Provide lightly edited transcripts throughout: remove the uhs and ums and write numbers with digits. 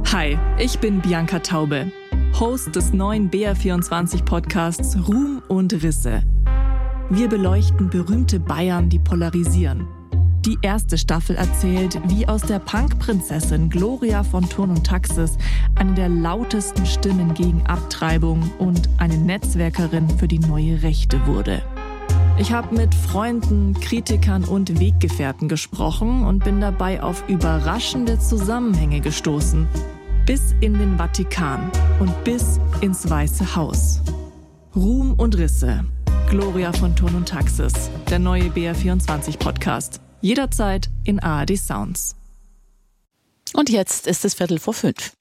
Hi, ich bin Bianca Taube, Host des neuen BR24-Podcasts Ruhm und Risse. Wir beleuchten berühmte Bayern, die polarisieren. Die erste Staffel erzählt, wie aus der Punk-Prinzessin Gloria von Thurn und Taxis eine der lautesten Stimmen gegen Abtreibung und eine Netzwerkerin für die neue Rechte wurde. Ich habe mit Freunden, Kritikern und Weggefährten gesprochen und bin dabei auf überraschende Zusammenhänge gestoßen. Bis in den Vatikan und bis ins Weiße Haus. Ruhm und Risse. Gloria von Thurn und Taxis. Der neue BR24-Podcast. Jederzeit in ARD Sounds. Und jetzt ist es 4:45.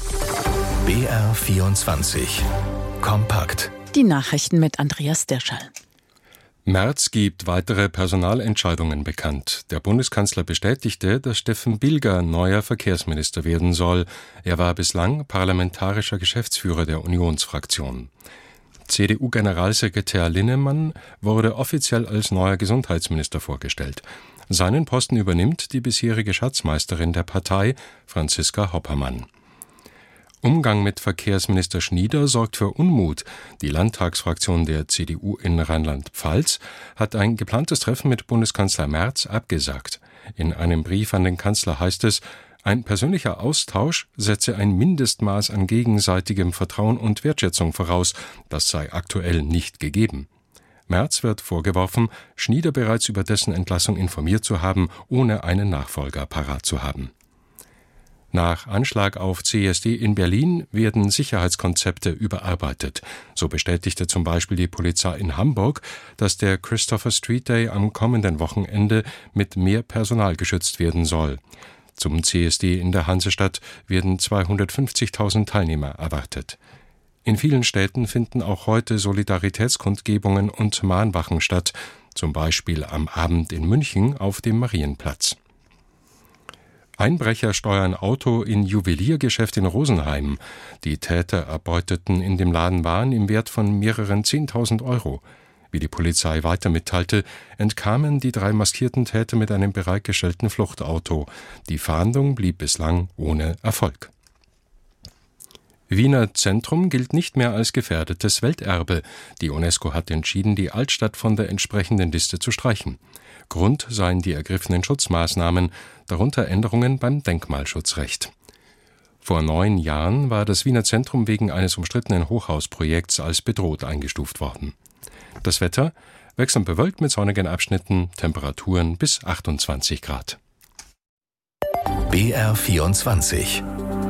BR24 Kompakt. Die Nachrichten mit Andreas Dirschall. Merz gibt weitere Personalentscheidungen bekannt. Der Bundeskanzler bestätigte, dass Steffen Bilger neuer Verkehrsminister werden soll. Er war bislang parlamentarischer Geschäftsführer der Unionsfraktion. CDU-Generalsekretär Linnemann wurde offiziell als neuer Gesundheitsminister vorgestellt. Seinen Posten übernimmt die bisherige Schatzmeisterin der Partei, Franziska Hoppermann. Umgang mit Verkehrsminister Schnieder sorgt für Unmut. Die Landtagsfraktion der CDU in Rheinland-Pfalz hat ein geplantes Treffen mit Bundeskanzler Merz abgesagt. In einem Brief an den Kanzler heißt es, ein persönlicher Austausch setze ein Mindestmaß an gegenseitigem Vertrauen und Wertschätzung voraus. Das sei aktuell nicht gegeben. Merz wird vorgeworfen, Schnieder bereits über dessen Entlassung informiert zu haben, ohne einen Nachfolger parat zu haben. Nach Anschlag auf CSD in Berlin werden Sicherheitskonzepte überarbeitet. So bestätigte zum Beispiel die Polizei in Hamburg, dass der Christopher Street Day am kommenden Wochenende mit mehr Personal geschützt werden soll. Zum CSD in der Hansestadt werden 250.000 Teilnehmer erwartet. In vielen Städten finden auch heute Solidaritätskundgebungen und Mahnwachen statt, zum Beispiel am Abend in München auf dem Marienplatz. Einbrecher steuern Auto in Juweliergeschäft in Rosenheim. Die Täter erbeuteten in dem Laden Waren im Wert von mehreren 10.000 Euro. Wie die Polizei weiter mitteilte, entkamen die 3 maskierten Täter mit einem bereitgestellten Fluchtauto. Die Fahndung blieb bislang ohne Erfolg. Wiener Zentrum gilt nicht mehr als gefährdetes Welterbe. Die UNESCO hat entschieden, die Altstadt von der entsprechenden Liste zu streichen. Grund seien die ergriffenen Schutzmaßnahmen, darunter Änderungen beim Denkmalschutzrecht. Vor 9 Jahren war das Wiener Zentrum wegen eines umstrittenen Hochhausprojekts als bedroht eingestuft worden. Das Wetter wechselnd bewölkt mit sonnigen Abschnitten, Temperaturen bis 28 Grad. BR24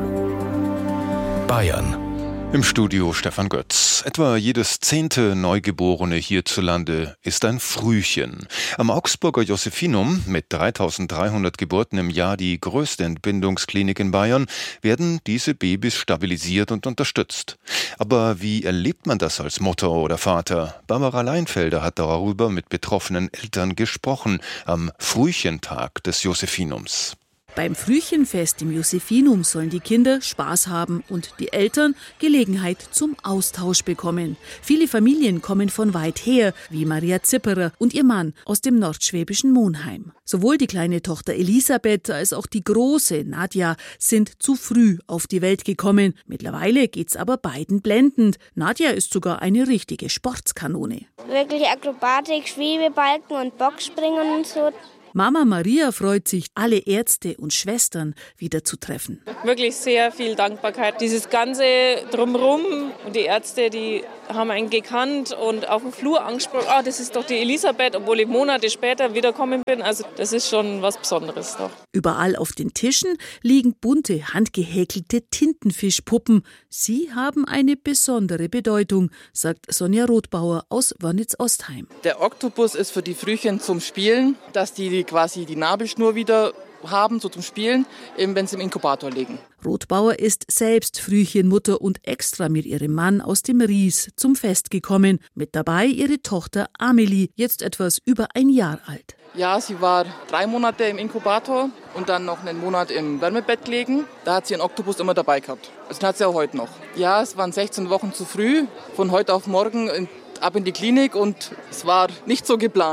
Bayern. Im Studio Stefan Götz. Etwa jedes 10. Neugeborene hierzulande ist ein Frühchen. Am Augsburger Josephinum, mit 3.300 Geburten im Jahr die größte Entbindungsklinik in Bayern, werden diese Babys stabilisiert und unterstützt. Aber wie erlebt man das als Mutter oder Vater? Barbara Leinfelder hat darüber mit betroffenen Eltern gesprochen am Frühchentag des Josephinums. Beim Frühchenfest im Josephinum sollen die Kinder Spaß haben und die Eltern Gelegenheit zum Austausch bekommen. Viele Familien kommen von weit her, wie Maria Zipperer und ihr Mann aus dem nordschwäbischen Monheim. Sowohl die kleine Tochter Elisabeth als auch die große Nadja sind zu früh auf die Welt gekommen. Mittlerweile geht's aber beiden blendend. Nadja ist sogar eine richtige Sportskanone. Wirklich Akrobatik, Schwebebalken und Boxspringen und so. Mama Maria freut sich, alle Ärzte und Schwestern wieder zu treffen. Wirklich sehr viel Dankbarkeit. Dieses ganze Drumherum und die Ärzte, die haben einen gekannt und auf dem Flur angesprochen, das ist doch die Elisabeth, obwohl ich Monate später wiedergekommen bin. Also das ist schon was Besonderes doch. Überall auf den Tischen liegen bunte, handgehäkelte Tintenfischpuppen. Sie haben eine besondere Bedeutung, sagt Sonja Rothbauer aus Wörnitz-Ostheim. Der Oktopus ist für die Frühchen zum Spielen, dass die quasi die Nabelschnur wieder haben, so zum Spielen, wenn sie im Inkubator liegen. Rothbauer ist selbst Frühchenmutter und extra mit ihrem Mann aus dem Ries zum Fest gekommen. Mit dabei ihre Tochter Amelie, jetzt etwas über ein Jahr alt. Ja, sie war 3 Monate im Inkubator und dann noch einen Monat im Wärmebett gelegen. Da hat sie einen Oktopus immer dabei gehabt. Also den hat sie auch heute noch. Ja, es waren 16 Wochen zu früh, von heute auf morgen ab in die Klinik und es war nicht so geplant.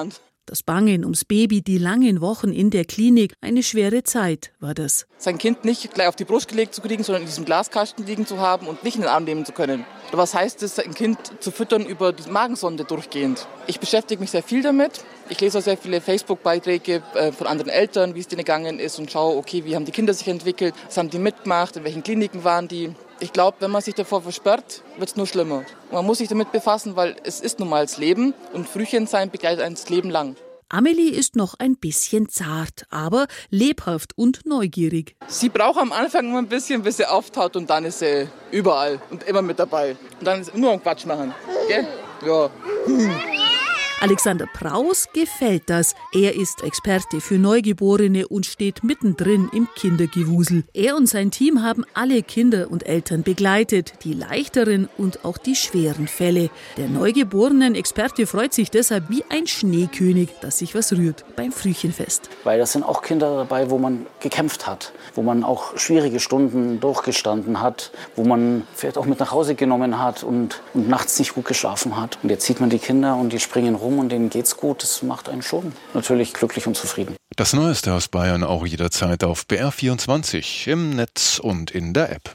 Das Bangen ums Baby, die langen Wochen in der Klinik, eine schwere Zeit war das. Sein Kind nicht gleich auf die Brust gelegt zu kriegen, sondern in diesem Glaskasten liegen zu haben und nicht in den Arm nehmen zu können. Was heißt es, ein Kind zu füttern über die Magensonde durchgehend? Ich beschäftige mich sehr viel damit. Ich lese auch sehr viele Facebook-Beiträge von anderen Eltern, wie es denen gegangen ist und schaue, okay, wie haben die Kinder sich entwickelt, was haben die mitgemacht, in welchen Kliniken waren die. Ich glaube, wenn man sich davor versperrt, wird es nur schlimmer. Und man muss sich damit befassen, weil es ist nun mal das Leben und Frühchen sein begleitet ein das Leben lang. Amelie ist noch ein bisschen zart, aber lebhaft und neugierig. Sie braucht am Anfang immer ein bisschen, bis sie auftaut und dann ist sie überall und immer mit dabei. Und dann ist nur am Quatsch machen. Gell? Ja. Alexander Praus gefällt das. Er ist Experte für Neugeborene und steht mittendrin im Kindergewusel. Er und sein Team haben alle Kinder und Eltern begleitet, die leichteren und auch die schweren Fälle. Der Neugeborenen-Experte freut sich deshalb wie ein Schneekönig, dass sich was rührt beim Frühchenfest. Weil das sind auch Kinder dabei, wo man gekämpft hat, wo man auch schwierige Stunden durchgestanden hat, wo man vielleicht auch mit nach Hause genommen hat und nachts nicht gut geschlafen hat. Und jetzt sieht man die Kinder und die springen rum und denen geht's gut. Das macht einen schon natürlich glücklich und zufrieden. Das Neueste aus Bayern auch jederzeit auf BR24 im Netz und in der App.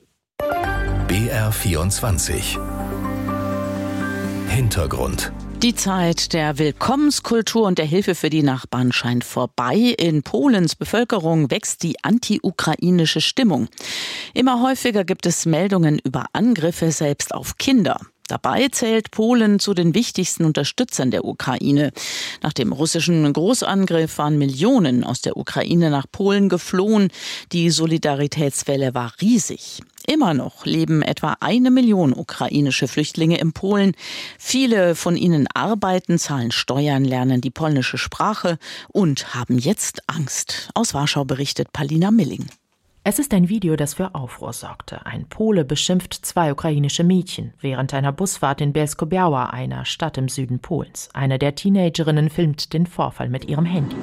BR24 Hintergrund. Die Zeit der Willkommenskultur und der Hilfe für die Nachbarn scheint vorbei. In Polens Bevölkerung wächst die anti-ukrainische Stimmung. Immer häufiger gibt es Meldungen über Angriffe selbst auf Kinder. Dabei zählt Polen zu den wichtigsten Unterstützern der Ukraine. Nach dem russischen Großangriff waren Millionen aus der Ukraine nach Polen geflohen. Die Solidaritätswelle war riesig. Immer noch leben etwa 1 Million ukrainische Flüchtlinge in Polen. Viele von ihnen arbeiten, zahlen Steuern, lernen die polnische Sprache und haben jetzt Angst. Aus Warschau berichtet Palina Milling. Es ist ein Video, das für Aufruhr sorgte. Ein Pole beschimpft 2 ukrainische Mädchen während einer Busfahrt in Bielsko-Biała, einer Stadt im Süden Polens. Eine der Teenagerinnen filmt den Vorfall mit ihrem Handy.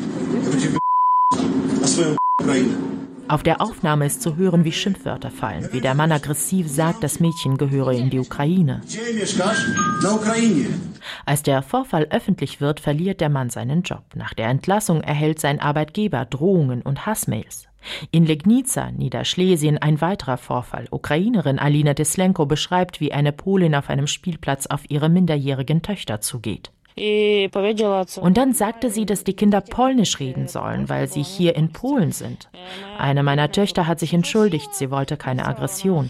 Auf der Aufnahme ist zu hören, wie Schimpfwörter fallen, wie der Mann aggressiv sagt, das Mädchen gehöre in die Ukraine. Als der Vorfall öffentlich wird, verliert der Mann seinen Job. Nach der Entlassung erhält sein Arbeitgeber Drohungen und Hassmails. In Legnica, Niederschlesien, ein weiterer Vorfall. Ukrainerin Alina Teslenko beschreibt, wie eine Polin auf einem Spielplatz auf ihre minderjährigen Töchter zugeht. Und dann sagte sie, dass die Kinder Polnisch reden sollen, weil sie hier in Polen sind. Eine meiner Töchter hat sich entschuldigt, sie wollte keine Aggression.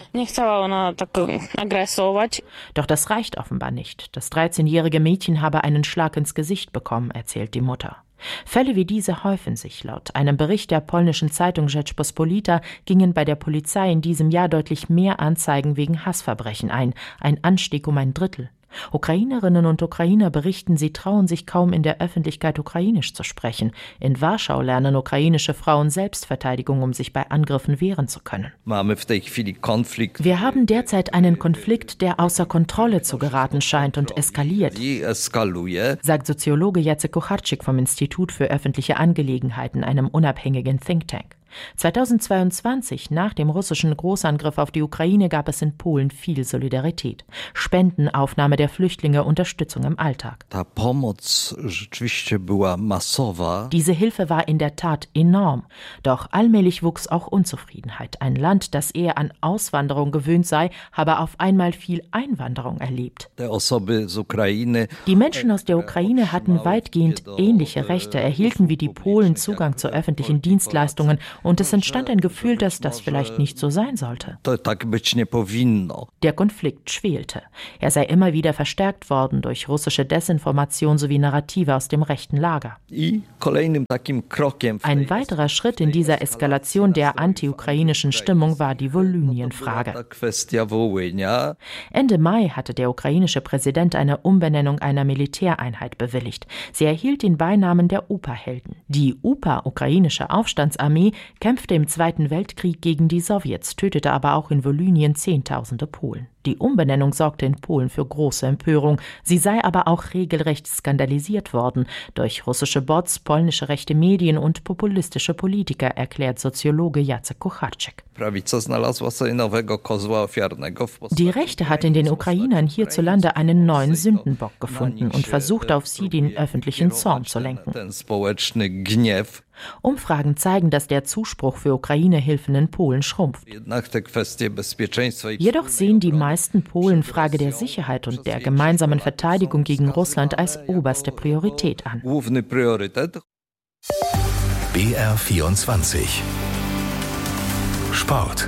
Doch das reicht offenbar nicht. Das 13-jährige Mädchen habe einen Schlag ins Gesicht bekommen, erzählt die Mutter. Fälle wie diese häufen sich. Laut einem Bericht der polnischen Zeitung Rzeczpospolita gingen bei der Polizei in diesem Jahr deutlich mehr Anzeigen wegen Hassverbrechen ein Anstieg um 1/3. Ukrainerinnen und Ukrainer berichten, sie trauen sich kaum in der Öffentlichkeit ukrainisch zu sprechen. In Warschau lernen ukrainische Frauen Selbstverteidigung, um sich bei Angriffen wehren zu können. Wir haben derzeit einen Konflikt, der außer Kontrolle zu geraten scheint und eskaliert, sagt Soziologe Jacek Kucharczyk vom Institut für öffentliche Angelegenheiten, einem unabhängigen Think Tank. 2022, nach dem russischen Großangriff auf die Ukraine, gab es in Polen viel Solidarität. Spenden, Aufnahme der Flüchtlinge, Unterstützung im Alltag. Diese Hilfe war in der Tat enorm. Doch allmählich wuchs auch Unzufriedenheit. Ein Land, das eher an Auswanderung gewöhnt sei, habe auf einmal viel Einwanderung erlebt. Die Menschen aus der Ukraine hatten weitgehend ähnliche Rechte, erhielten wie die Polen Zugang zu öffentlichen Dienstleistungen. Und es entstand ein Gefühl, dass das vielleicht nicht so sein sollte. Der Konflikt schwelte. Er sei immer wieder verstärkt worden durch russische Desinformation sowie Narrative aus dem rechten Lager. Ein weiterer Schritt in dieser Eskalation der anti-ukrainischen Stimmung war die Volynien-Frage. Ende Mai hatte der ukrainische Präsident eine Umbenennung einer Militäreinheit bewilligt. Sie erhielt den Beinamen der UPA-Helden. Die UPA, ukrainische Aufstandsarmee, kämpfte im Zweiten Weltkrieg gegen die Sowjets, tötete aber auch in Volynien Zehntausende Polen. Die Umbenennung sorgte in Polen für große Empörung. Sie sei aber auch regelrecht skandalisiert worden durch russische Bots, polnische rechte Medien und populistische Politiker, erklärt Soziologe Jacek Kucharczyk. Die Rechte hat in den Ukrainern hierzulande einen neuen Sündenbock gefunden und versucht, auf sie den öffentlichen Zorn zu lenken. Umfragen zeigen, dass der Zuspruch für Ukraine-Hilfen in Polen schrumpft. Jedoch sehen die meisten Polen Frage der Sicherheit und der gemeinsamen Verteidigung gegen Russland als oberste Priorität an. BR24 Sport.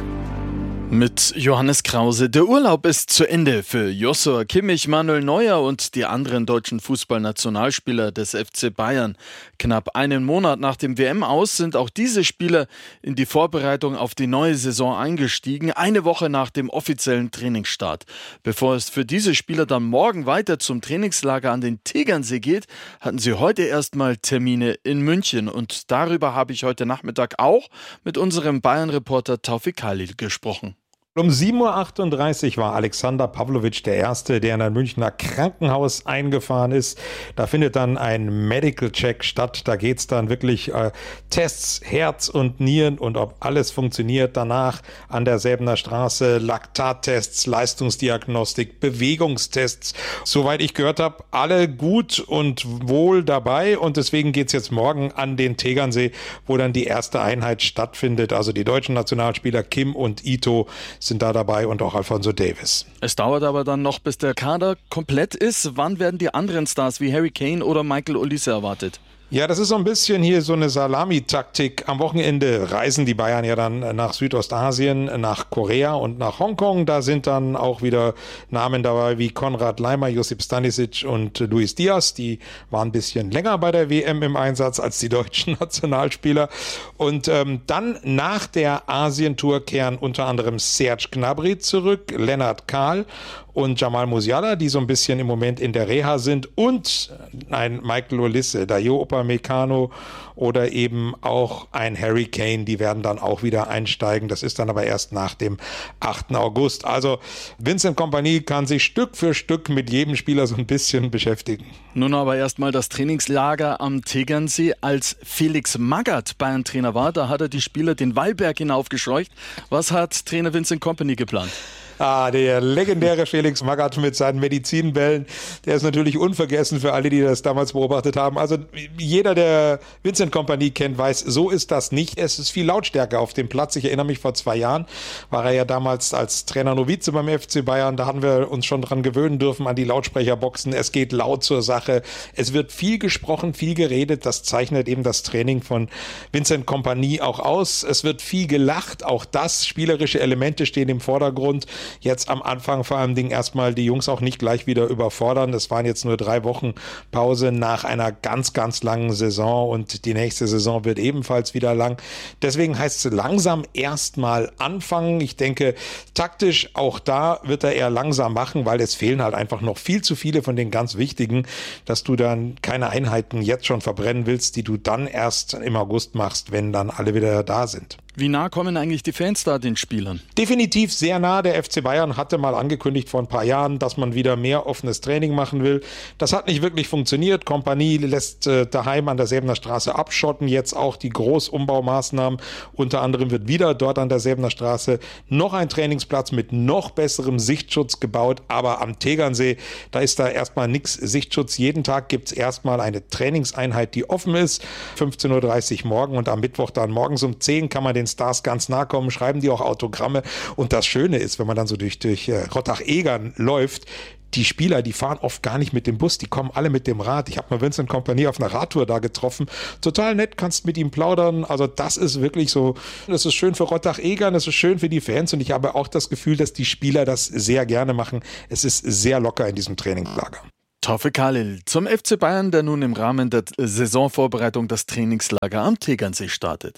Mit Johannes Krause. Der Urlaub ist zu Ende für Joshua Kimmich, Manuel Neuer und die anderen deutschen Fußballnationalspieler des FC Bayern. Knapp einen Monat nach dem WM-Aus sind auch diese Spieler in die Vorbereitung auf die neue Saison eingestiegen, eine Woche nach dem offiziellen Trainingsstart. Bevor es für diese Spieler dann morgen weiter zum Trainingslager an den Tegernsee geht, hatten sie heute erstmal Termine in München. Und darüber habe ich heute Nachmittag auch mit unserem Bayern-Reporter Taufik Khalil gesprochen. Um 7.38 Uhr war Alexander Pavlovic der Erste, der in ein Münchner Krankenhaus eingefahren ist. Da findet dann ein Medical Check statt. Da geht's dann wirklich Tests, Herz und Nieren und ob alles funktioniert. Danach an der Säbener Straße Laktattests, Leistungsdiagnostik, Bewegungstests. Soweit ich gehört habe, alle gut und wohl dabei. Und deswegen geht's jetzt morgen an den Tegernsee, wo dann die erste Einheit stattfindet. Also die deutschen Nationalspieler Kim und Ito sind da dabei und auch Alphonso Davies. Es dauert aber dann noch, bis der Kader komplett ist. Wann werden die anderen Stars wie Harry Kane oder Michael Olise erwartet? Ja, das ist so ein bisschen hier so eine Salami-Taktik. Am Wochenende reisen die Bayern ja dann nach Südostasien, nach Korea und nach Hongkong. Da sind dann auch wieder Namen dabei wie Konrad Laimer, Josip Stanisic und Luis Diaz. Die waren ein bisschen länger bei der WM im Einsatz als die deutschen Nationalspieler. Und dann nach der Asientour kehren unter anderem Serge Gnabry zurück, Lennart Kahl und Jamal Musiala, die so ein bisschen im Moment in der Reha sind, und ein Michael Olise, Dayo Upamecano oder eben auch ein Harry Kane, die werden dann auch wieder einsteigen. Das ist dann aber erst nach dem 8. August. Also Vincent Kompany kann sich Stück für Stück mit jedem Spieler so ein bisschen beschäftigen. Nun aber erstmal das Trainingslager am Tegernsee. Als Felix Magath Bayern-Trainer war, da hat er die Spieler den Wallberg hinaufgescheucht. Was hat Trainer Vincent Kompany geplant? Der legendäre Felix Magath mit seinen Medizinbällen, der ist natürlich unvergessen für alle, die das damals beobachtet haben. Also jeder, der Vincent Kompany kennt, weiß, so ist das nicht. Es ist viel Lautstärke auf dem Platz. Ich erinnere mich, vor 2 Jahren war er ja damals als Trainer Novize beim FC Bayern. Da haben wir uns schon dran gewöhnen dürfen an die Lautsprecherboxen. Es geht laut zur Sache. Es wird viel gesprochen, viel geredet. Das zeichnet eben das Training von Vincent Kompany auch aus. Es wird viel gelacht. Auch das, spielerische Elemente stehen im Vordergrund. Jetzt am Anfang vor allem erstmal die Jungs auch nicht gleich wieder überfordern. Das waren jetzt nur 3 Wochen Pause nach einer ganz, ganz langen Saison und die nächste Saison wird ebenfalls wieder lang. Deswegen heißt es langsam erstmal anfangen. Ich denke, taktisch auch da wird er eher langsam machen, weil es fehlen halt einfach noch viel zu viele von den ganz wichtigen, dass du dann keine Einheiten jetzt schon verbrennen willst, die du dann erst im August machst, wenn dann alle wieder da sind. Wie nah kommen eigentlich die Fans da den Spielern? Definitiv sehr nah. Der FC Bayern hatte mal angekündigt vor ein paar Jahren, dass man wieder mehr offenes Training machen will. Das hat nicht wirklich funktioniert. Kompany lässt daheim an der Säbener Straße abschotten. Jetzt auch die Großumbaumaßnahmen. Unter anderem wird wieder dort an der Säbener Straße noch ein Trainingsplatz mit noch besserem Sichtschutz gebaut. Aber am Tegernsee, da ist da erstmal nichts Sichtschutz. Jeden Tag gibt es erstmal eine Trainingseinheit, die offen ist. 15.30 Uhr morgen und am Mittwoch dann morgens um 10 kann man den Stars ganz nahe kommen, schreiben die auch Autogramme. Und das Schöne ist, wenn man dann so durch Rottach-Egern läuft, die Spieler, die fahren oft gar nicht mit dem Bus, die kommen alle mit dem Rad. Ich habe mal Vincent Kompany auf einer Radtour da getroffen. Total nett, kannst mit ihm plaudern. Also das ist wirklich so, das ist schön für Rottach-Egern, das ist schön für die Fans und ich habe auch das Gefühl, dass die Spieler das sehr gerne machen. Es ist sehr locker in diesem Trainingslager. Taufik Khalil zum FC Bayern, der nun im Rahmen der Saisonvorbereitung das Trainingslager am Tegernsee startet.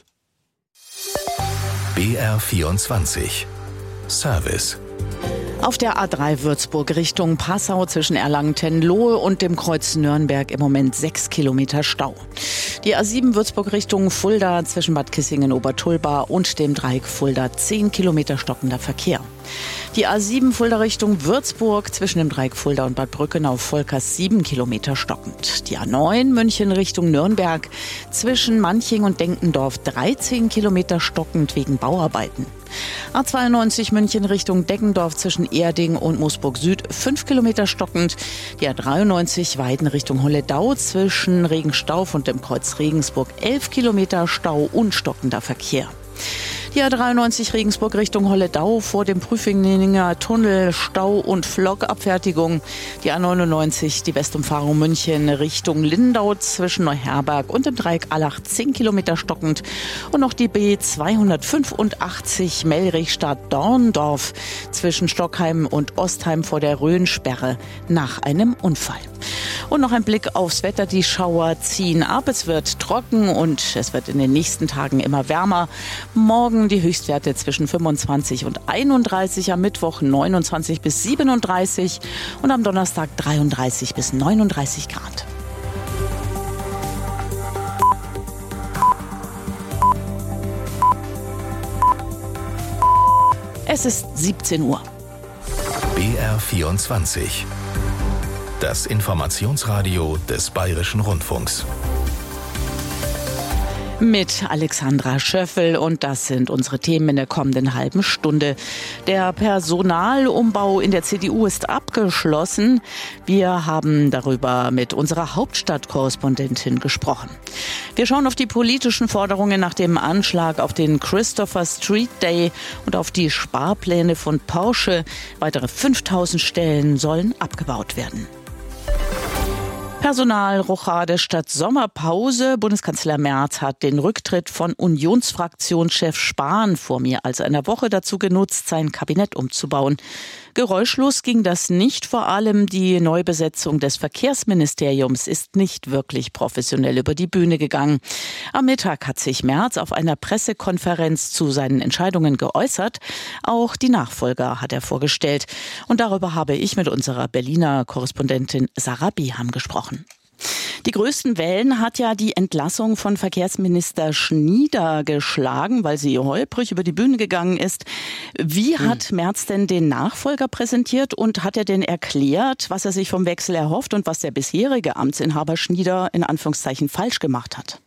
BR24 Service. Auf der A3 Würzburg Richtung Passau zwischen Erlangen-Tenlohe und dem Kreuz Nürnberg im Moment 6 Kilometer Stau. Die A7 Würzburg Richtung Fulda zwischen Bad Kissingen-Obertulba und dem Dreieck Fulda 10 Kilometer stockender Verkehr. Die A7 Fulda Richtung Würzburg zwischen dem Dreieck Fulda und Bad Brückenau-Volkers 7 Kilometer stockend. Die A9 München Richtung Nürnberg zwischen Manching und Denkendorf 13 Kilometer stockend wegen Bauarbeiten. A92 München Richtung Deggendorf zwischen Erding und Moosburg Süd 5 Kilometer stockend. Die A93 Weiden Richtung Holledau zwischen Regenstauf und dem Kreuz Regensburg 11 Kilometer Stau und stockender Verkehr. Die A93 Regensburg Richtung Holledau vor dem Prüfingen Tunnel, Stau und Flokabfertigung. Die A99, die Westumfahrung München Richtung Lindau zwischen Neuherberg und dem Dreieck Allach 10 Kilometer stockend. Und noch die B285 Mellrichstadt-Dorndorf zwischen Stockheim und Ostheim vor der Rhönsperre nach einem Unfall. Und noch ein Blick aufs Wetter. Die Schauer ziehen ab. Es wird trocken und es wird in den nächsten Tagen immer wärmer. Morgen die Höchstwerte zwischen 25 und 31, am Mittwoch 29 bis 37 und am Donnerstag 33 bis 39 Grad. Es ist 17 Uhr. BR24. Das Informationsradio des Bayerischen Rundfunks. Mit Alexandra Schöffel und das sind unsere Themen in der kommenden halben Stunde. Der Personalumbau in der CDU ist abgeschlossen. Wir haben darüber mit unserer Hauptstadtkorrespondentin gesprochen. Wir schauen auf die politischen Forderungen nach dem Anschlag auf den Christopher Street Day und auf die Sparpläne von Porsche. Weitere 5000 Stellen sollen abgebaut werden. Personalrochade statt Sommerpause. Bundeskanzler Merz hat den Rücktritt von Unionsfraktionschef Spahn vor mehr als einer Woche dazu genutzt, sein Kabinett umzubauen. Geräuschlos ging das nicht. Vor allem die Neubesetzung des Verkehrsministeriums ist nicht wirklich professionell über die Bühne gegangen. Am Mittag hat sich Merz auf einer Pressekonferenz zu seinen Entscheidungen geäußert. Auch die Nachfolger hat er vorgestellt. Und darüber habe ich mit unserer Berliner Korrespondentin Sarah Beham gesprochen. Die größten Wellen hat ja die Entlassung von Verkehrsminister Schnieder geschlagen, weil sie holprig über die Bühne gegangen ist. Wie hat Merz denn den Nachfolger präsentiert und hat er denn erklärt, was er sich vom Wechsel erhofft und was der bisherige Amtsinhaber Schnieder in Anführungszeichen falsch gemacht hat?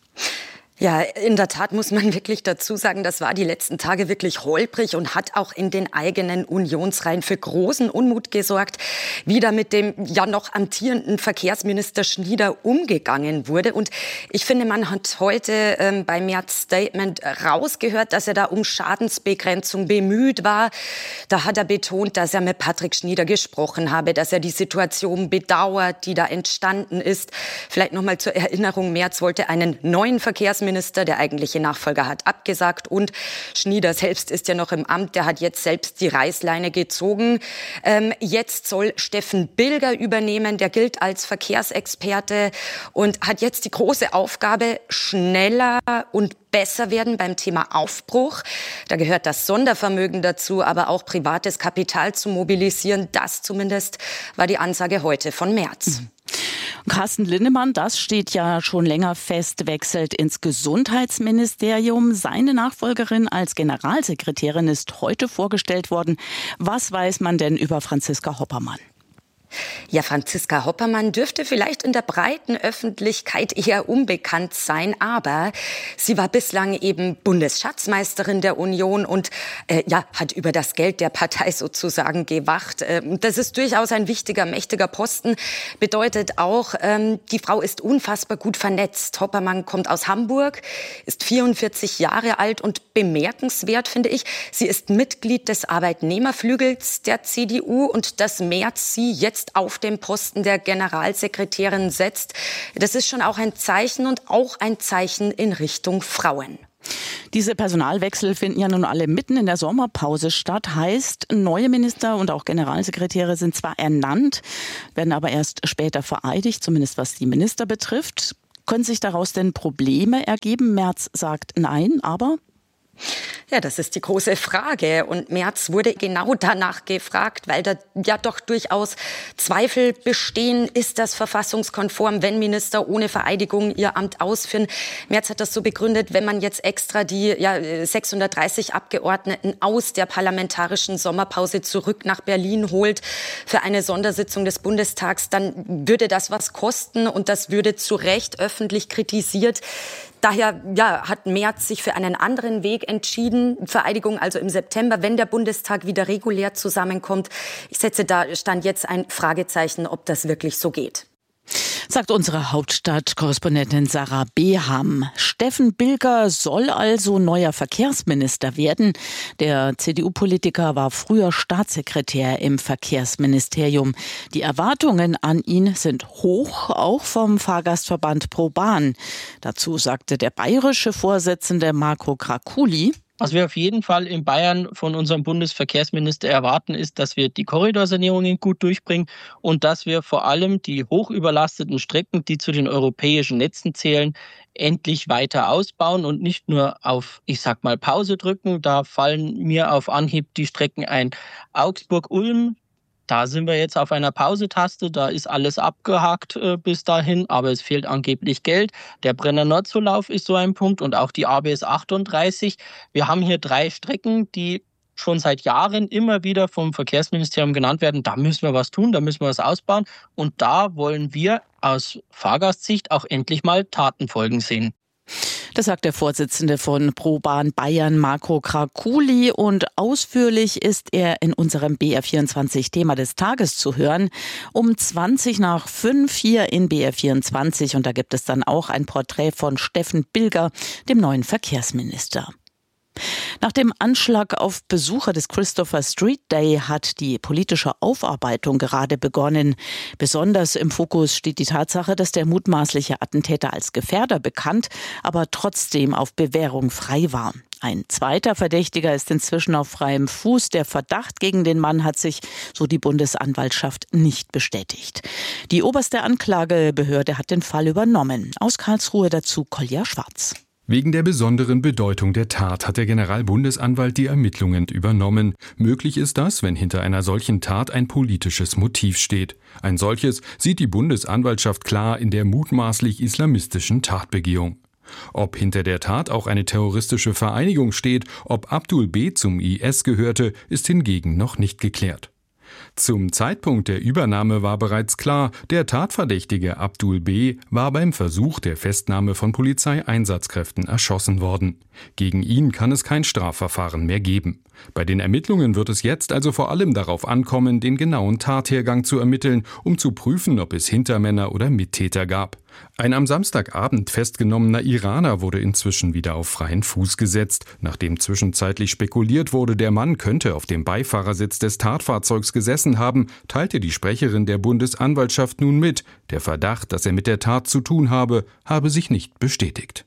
Ja, in der Tat muss man wirklich dazu sagen, das war die letzten Tage wirklich holprig und hat auch in den eigenen Unionsreihen für großen Unmut gesorgt, wie da mit dem ja noch amtierenden Verkehrsminister Schnieder umgegangen wurde. Und ich finde, man hat heute bei Merz Statement rausgehört, dass er da um Schadensbegrenzung bemüht war. Da hat er betont, dass er mit Patrick Schnieder gesprochen habe, dass er die Situation bedauert, die da entstanden ist. Vielleicht nochmal zur Erinnerung, Merz wollte einen neuen Verkehrsminister, der eigentliche Nachfolger hat abgesagt und Schnieder selbst ist ja noch im Amt, der hat jetzt selbst die Reißleine gezogen. Jetzt soll Steffen Bilger übernehmen, der gilt als Verkehrsexperte und hat jetzt die große Aufgabe, schneller und besser werden beim Thema Aufbruch. Da gehört das Sondervermögen dazu, aber auch privates Kapital zu mobilisieren. Das zumindest war die Ansage heute von Merz. Carsten Linnemann, das steht ja schon länger fest, wechselt ins Gesundheitsministerium. Seine Nachfolgerin als Generalsekretärin ist heute vorgestellt worden. Was weiß man denn über Franziska Hoppermann? Ja, Franziska Hoppermann dürfte vielleicht in der breiten Öffentlichkeit eher unbekannt sein, aber sie war bislang eben Bundesschatzmeisterin der Union und hat über das Geld der Partei sozusagen gewacht. Das ist durchaus ein wichtiger, mächtiger Posten. Bedeutet auch, die Frau ist unfassbar gut vernetzt. Hoppermann kommt aus Hamburg, ist 44 Jahre alt und bemerkenswert, finde ich. Sie ist Mitglied des Arbeitnehmerflügels der CDU und dass Merz sie jetzt auf dem Posten der Generalsekretärin setzt. Das ist schon auch ein Zeichen und auch ein Zeichen in Richtung Frauen. Diese Personalwechsel finden ja nun alle mitten in der Sommerpause statt. Heißt, neue Minister und auch Generalsekretäre sind zwar ernannt, werden aber erst später vereidigt, zumindest was die Minister betrifft. Können sich daraus denn Probleme ergeben? Merz sagt nein, aber... Ja, das ist die große Frage. Und Merz wurde genau danach gefragt, weil da ja doch durchaus Zweifel bestehen. Ist das verfassungskonform, wenn Minister ohne Vereidigung ihr Amt ausführen? Merz hat das so begründet, wenn man jetzt extra die 630 Abgeordneten aus der parlamentarischen Sommerpause zurück nach Berlin holt für eine Sondersitzung des Bundestags, dann würde das was kosten und das würde zu Recht öffentlich kritisiert. Daher hat Merz sich für einen anderen Weg entschieden. Vereidigung also im September, wenn der Bundestag wieder regulär zusammenkommt. Ich setze da Stand jetzt ein Fragezeichen, ob das wirklich so geht. Sagt unsere Hauptstadtkorrespondentin Sarah Beham. Steffen Bilger soll also neuer Verkehrsminister werden. Der CDU-Politiker war früher Staatssekretär im Verkehrsministerium. Die Erwartungen an ihn sind hoch, auch vom Fahrgastverband ProBahn. Dazu sagte der bayerische Vorsitzende Marco Krakuli: Was wir auf jeden Fall in Bayern von unserem Bundesverkehrsminister erwarten, ist, dass wir die Korridorsanierungen gut durchbringen und dass wir vor allem die hochüberlasteten Strecken, die zu den europäischen Netzen zählen, endlich weiter ausbauen und nicht nur auf, Pause drücken. Da fallen mir auf Anhieb die Strecken ein. Augsburg-Ulm. Da sind wir jetzt auf einer Pausetaste, da ist alles abgehakt bis dahin, aber es fehlt angeblich Geld. Der Brenner-Nord-Zulauf ist so ein Punkt und auch die ABS 38. Wir haben hier 3 Strecken, die schon seit Jahren immer wieder vom Verkehrsministerium genannt werden. Da müssen wir was tun, da müssen wir was ausbauen und da wollen wir aus Fahrgastsicht auch endlich mal Tatenfolgen sehen. Das sagt der Vorsitzende von ProBahn Bayern, Marco Krakuli. Und ausführlich ist er in unserem BR24-Thema des Tages zu hören. Um 5:20 hier in BR24. Und da gibt es dann auch ein Porträt von Steffen Bilger, dem neuen Verkehrsminister. Nach dem Anschlag auf Besucher des Christopher Street Day hat die politische Aufarbeitung gerade begonnen. Besonders im Fokus steht die Tatsache, dass der mutmaßliche Attentäter als Gefährder bekannt, aber trotzdem auf Bewährung frei war. Ein zweiter Verdächtiger ist inzwischen auf freiem Fuß. Der Verdacht gegen den Mann hat sich, so die Bundesanwaltschaft, nicht bestätigt. Die oberste Anklagebehörde hat den Fall übernommen. Aus Karlsruhe dazu Kolja Schwarz. Wegen der besonderen Bedeutung der Tat hat der Generalbundesanwalt die Ermittlungen übernommen. Möglich ist das, wenn hinter einer solchen Tat ein politisches Motiv steht. Ein solches sieht die Bundesanwaltschaft klar in der mutmaßlich islamistischen Tatbegehung. Ob hinter der Tat auch eine terroristische Vereinigung steht, ob Abdul B. zum IS gehörte, ist hingegen noch nicht geklärt. Zum Zeitpunkt der Übernahme war bereits klar, der Tatverdächtige Abdul B. war beim Versuch der Festnahme von Polizeieinsatzkräften erschossen worden. Gegen ihn kann es kein Strafverfahren mehr geben. Bei den Ermittlungen wird es jetzt also vor allem darauf ankommen, den genauen Tathergang zu ermitteln, um zu prüfen, ob es Hintermänner oder Mittäter gab. Ein am Samstagabend festgenommener Iraner wurde inzwischen wieder auf freien Fuß gesetzt. Nachdem zwischenzeitlich spekuliert wurde, der Mann könnte auf dem Beifahrersitz des Tatfahrzeugs gesessen haben, teilte die Sprecherin der Bundesanwaltschaft nun mit, der Verdacht, dass er mit der Tat zu tun habe sich nicht bestätigt.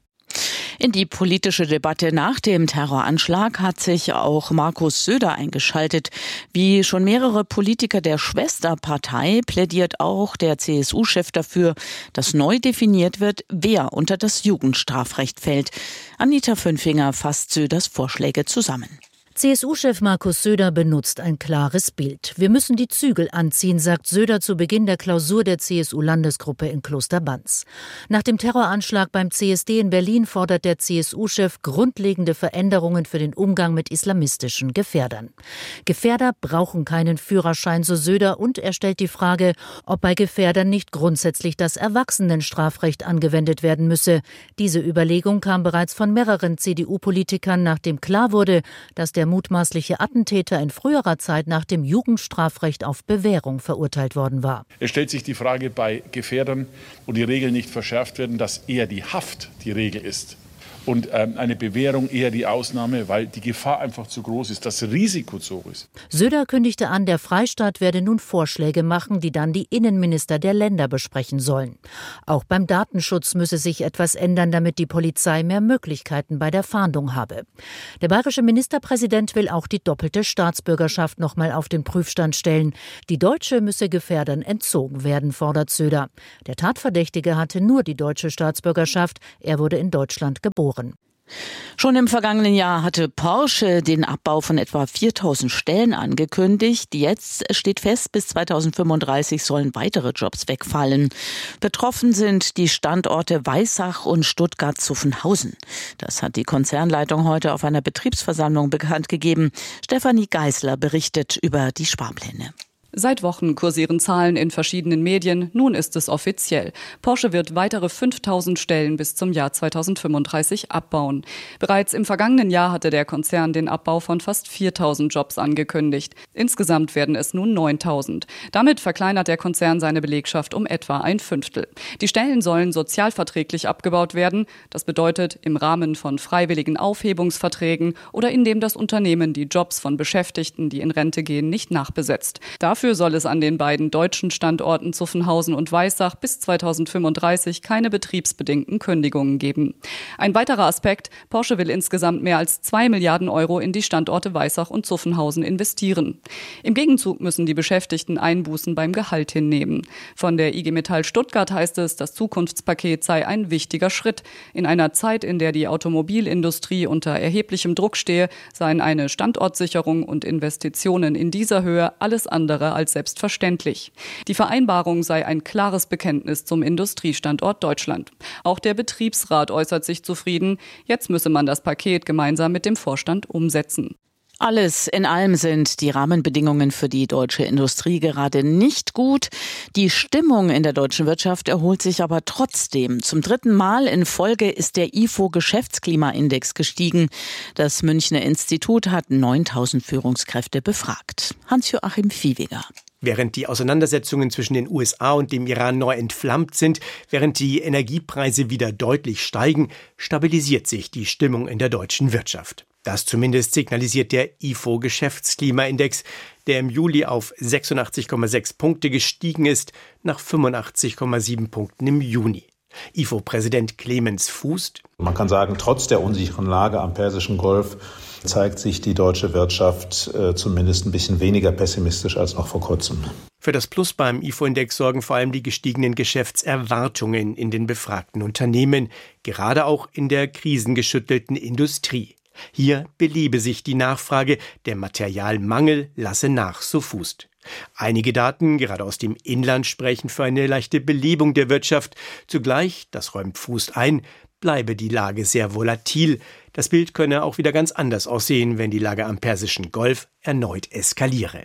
In die politische Debatte nach dem Terroranschlag hat sich auch Markus Söder eingeschaltet. Wie schon mehrere Politiker der Schwesterpartei plädiert auch der CSU-Chef dafür, dass neu definiert wird, wer unter das Jugendstrafrecht fällt. Anita Fünfinger fasst Söders Vorschläge zusammen. CSU-Chef Markus Söder benutzt ein klares Bild. Wir müssen die Zügel anziehen, sagt Söder zu Beginn der Klausur der CSU-Landesgruppe in Klosterbanz. Nach dem Terroranschlag beim CSD in Berlin fordert der CSU-Chef grundlegende Veränderungen für den Umgang mit islamistischen Gefährdern. Gefährder brauchen keinen Führerschein, so Söder, und er stellt die Frage, ob bei Gefährdern nicht grundsätzlich das Erwachsenenstrafrecht angewendet werden müsse. Diese Überlegung kam bereits von mehreren CDU-Politikern, nachdem klar wurde, dass der mutmaßliche Attentäter in früherer Zeit nach dem Jugendstrafrecht auf Bewährung verurteilt worden war. Es stellt sich die Frage bei Gefährdern, wo die Regeln nicht verschärft werden, dass eher die Haft die Regel ist und eine Bewährung eher die Ausnahme, weil die Gefahr einfach zu groß ist, das Risiko zu hoch ist. Söder kündigte an, der Freistaat werde nun Vorschläge machen, die dann die Innenminister der Länder besprechen sollen. Auch beim Datenschutz müsse sich etwas ändern, damit die Polizei mehr Möglichkeiten bei der Fahndung habe. Der bayerische Ministerpräsident will auch die doppelte Staatsbürgerschaft noch mal auf den Prüfstand stellen. Die deutsche müsse Gefährdern entzogen werden, fordert Söder. Der Tatverdächtige hatte nur die deutsche Staatsbürgerschaft, er wurde in Deutschland geboren. Schon im vergangenen Jahr hatte Porsche den Abbau von etwa 4.000 Stellen angekündigt. Jetzt steht fest, bis 2035 sollen weitere Jobs wegfallen. Betroffen sind die Standorte Weissach und Stuttgart-Zuffenhausen. Das hat die Konzernleitung heute auf einer Betriebsversammlung bekannt gegeben. Stefanie Geisler berichtet über die Sparpläne. Seit Wochen kursieren Zahlen in verschiedenen Medien. Nun ist es offiziell. Porsche wird weitere 5.000 Stellen bis zum Jahr 2035 abbauen. Bereits im vergangenen Jahr hatte der Konzern den Abbau von fast 4.000 Jobs angekündigt. Insgesamt werden es nun 9.000. Damit verkleinert der Konzern seine Belegschaft um etwa ein Fünftel. Die Stellen sollen sozialverträglich abgebaut werden. Das bedeutet im Rahmen von freiwilligen Aufhebungsverträgen oder indem das Unternehmen die Jobs von Beschäftigten, die in Rente gehen, nicht nachbesetzt. Dafür soll es an den beiden deutschen Standorten Zuffenhausen und Weissach bis 2035 keine betriebsbedingten Kündigungen geben. Ein weiterer Aspekt: Porsche will insgesamt mehr als 2 Milliarden Euro in die Standorte Weissach und Zuffenhausen investieren. Im Gegenzug müssen die Beschäftigten Einbußen beim Gehalt hinnehmen. Von der IG Metall Stuttgart heißt es, das Zukunftspaket sei ein wichtiger Schritt. In einer Zeit, in der die Automobilindustrie unter erheblichem Druck stehe, seien eine Standortsicherung und Investitionen in dieser Höhe alles andere als selbstverständlich. Die Vereinbarung sei ein klares Bekenntnis zum Industriestandort Deutschland. Auch der Betriebsrat äußert sich zufrieden. Jetzt müsse man das Paket gemeinsam mit dem Vorstand umsetzen. Alles in allem sind die Rahmenbedingungen für die deutsche Industrie gerade nicht gut. Die Stimmung in der deutschen Wirtschaft erholt sich aber trotzdem. Zum 3. Mal in Folge ist der IFO-Geschäftsklimaindex gestiegen. Das Münchner Institut hat 9.000 Führungskräfte befragt. Hans-Joachim Viehweger. Während die Auseinandersetzungen zwischen den USA und dem Iran neu entflammt sind, während die Energiepreise wieder deutlich steigen, stabilisiert sich die Stimmung in der deutschen Wirtschaft. Das zumindest signalisiert der IFO-Geschäftsklimaindex, der im Juli auf 86,6 Punkte gestiegen ist, nach 85,7 Punkten im Juni. IFO-Präsident Clemens Fußt: Man kann sagen, trotz der unsicheren Lage am Persischen Golf zeigt sich die deutsche Wirtschaft zumindest ein bisschen weniger pessimistisch als noch vor kurzem. Für das Plus beim IFO-Index sorgen vor allem die gestiegenen Geschäftserwartungen in den befragten Unternehmen, gerade auch in der krisengeschüttelten Industrie. Hier belebe sich die Nachfrage, der Materialmangel lasse nach, so Fußt. Einige Daten, gerade aus dem Inland, sprechen für eine leichte Belebung der Wirtschaft. Zugleich, das räumt Fußt ein, bleibe die Lage sehr volatil. Das Bild könne auch wieder ganz anders aussehen, wenn die Lage am Persischen Golf erneut eskaliere.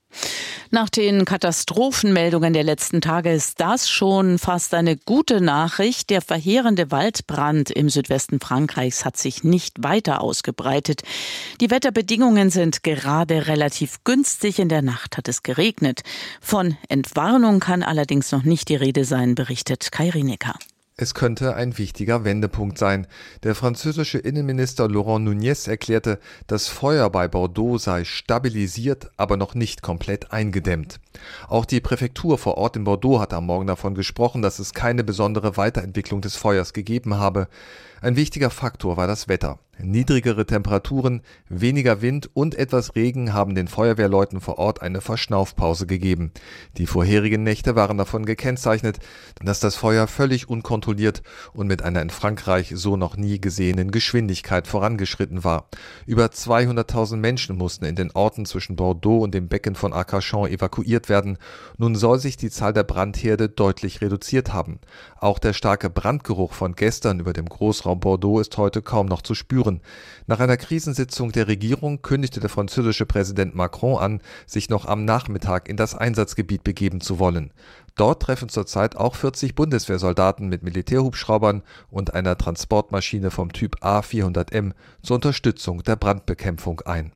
Nach den Katastrophenmeldungen der letzten Tage ist das schon fast eine gute Nachricht. Der verheerende Waldbrand im Südwesten Frankreichs hat sich nicht weiter ausgebreitet. Die Wetterbedingungen sind gerade relativ günstig. In der Nacht hat es geregnet. Von Entwarnung kann allerdings noch nicht die Rede sein, berichtet Kai Rinecker. Es könnte ein wichtiger Wendepunkt sein. Der französische Innenminister Laurent Nunez erklärte, das Feuer bei Bordeaux sei stabilisiert, aber noch nicht komplett eingedämmt. Auch die Präfektur vor Ort in Bordeaux hat am Morgen davon gesprochen, dass es keine besondere Weiterentwicklung des Feuers gegeben habe. Ein wichtiger Faktor war das Wetter. Niedrigere Temperaturen, weniger Wind und etwas Regen haben den Feuerwehrleuten vor Ort eine Verschnaufpause gegeben. Die vorherigen Nächte waren davon gekennzeichnet, dass das Feuer völlig unkontrolliert und mit einer in Frankreich so noch nie gesehenen Geschwindigkeit vorangeschritten war. Über 200.000 Menschen mussten in den Orten zwischen Bordeaux und dem Becken von Arcachon evakuiert werden. Nun soll sich die Zahl der Brandherde deutlich reduziert haben. Auch der starke Brandgeruch von gestern über dem Großraum Bordeaux ist heute kaum noch zu spüren. Nach einer Krisensitzung der Regierung kündigte der französische Präsident Macron an, sich noch am Nachmittag in das Einsatzgebiet begeben zu wollen. Dort treffen zurzeit auch 40 Bundeswehrsoldaten mit Militärhubschraubern und einer Transportmaschine vom Typ A400M zur Unterstützung der Brandbekämpfung ein.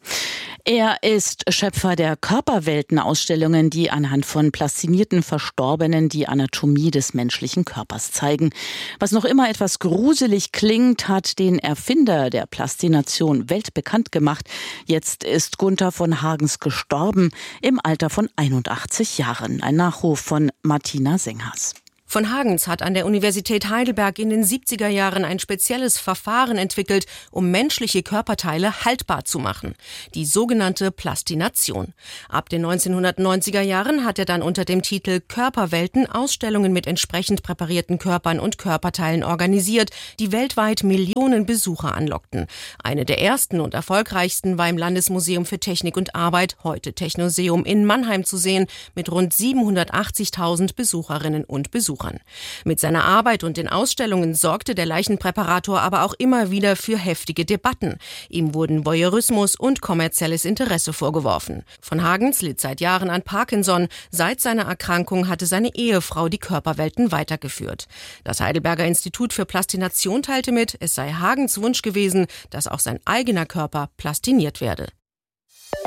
Er ist Schöpfer der Körperweltenausstellungen, die anhand von plastinierten Verstorbenen die Anatomie des menschlichen Körpers zeigen. Was noch immer etwas gruselig klingt, hat den Erfinder der Plastination weltbekannt gemacht. Jetzt ist Gunther von Hagens gestorben, im Alter von 81 Jahren. Ein Nachruf von Martina Senghas. Von Hagens hat an der Universität Heidelberg in den 70er Jahren ein spezielles Verfahren entwickelt, um menschliche Körperteile haltbar zu machen. Die sogenannte Plastination. Ab den 1990er Jahren hat er dann unter dem Titel Körperwelten Ausstellungen mit entsprechend präparierten Körpern und Körperteilen organisiert, die weltweit Millionen Besucher anlockten. Eine der ersten und erfolgreichsten war im Landesmuseum für Technik und Arbeit, heute Technoseum in Mannheim zu sehen, mit rund 780.000 Besucherinnen und Besuchern. Mit seiner Arbeit und den Ausstellungen sorgte der Leichenpräparator aber auch immer wieder für heftige Debatten. Ihm wurden Voyeurismus und kommerzielles Interesse vorgeworfen. Von Hagens litt seit Jahren an Parkinson. Seit seiner Erkrankung hatte seine Ehefrau die Körperwelten weitergeführt. Das Heidelberger Institut für Plastination teilte mit, es sei Hagens Wunsch gewesen, dass auch sein eigener Körper plastiniert werde.